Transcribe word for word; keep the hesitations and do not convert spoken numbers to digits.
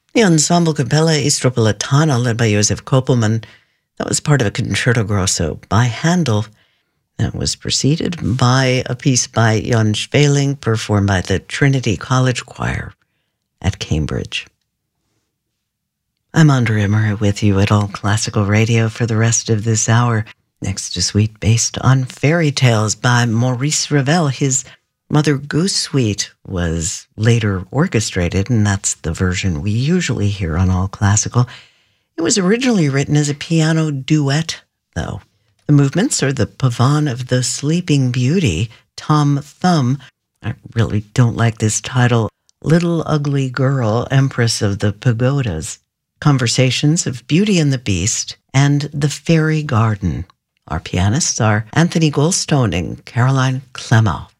The Ensemble Capella Istropolitana, led by Josef Koppelman, that was part of a concerto grosso by Handel. That was preceded by a piece by Jan Schweling, performed by the Trinity College Choir at Cambridge. I'm Andrea Murray with you at All Classical Radio for the rest of this hour. Next, a suite based on fairy tales by Maurice Ravel. His Mother Goose Suite was later orchestrated, and that's the version we usually hear on All Classical. It was originally written as a piano duet, though. The movements are the Pavane of the Sleeping Beauty, Tom Thumb. I really don't like this title. Little Ugly Girl, Empress of the Pagodas. Conversations of Beauty and the Beast, and The Fairy Garden. Our pianists are Anthony Goldstone and Caroline Clement.